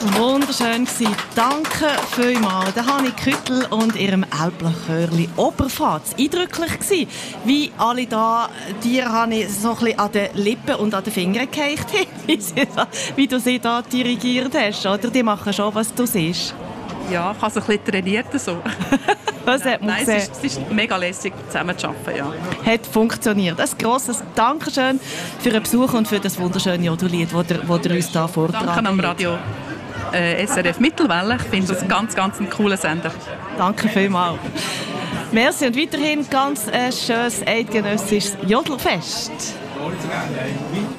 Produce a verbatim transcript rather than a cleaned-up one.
wunderschön gewesen. Danke vielmals. Der Hanni Küttel und ihrem Elbler-Chörli Oberfatz. Eindrücklich gewesen, wie alle da dir, Hanni, so ein bisschen an den Lippen und an den Fingern gehalten haben, wie du sie da dirigiert hast. Oder? Die machen schon, was du siehst. Ja, ich habe es ein bisschen trainiert. So. Was hat man Nein, es ist, es ist mega lässig, zusammen zu arbeiten. Ja. Hat funktioniert. Ein grosses Dankeschön für den Besuch und für das wunderschöne Jodelied, das ihr, das ihr uns hier vortragen. Danke am Radio äh, S R F Mittelwelle. Ich finde das ganz, ganz ein cooler Sender. Danke vielmals. Merci und weiterhin ganz ein schönes eidgenössisches Jodelfest.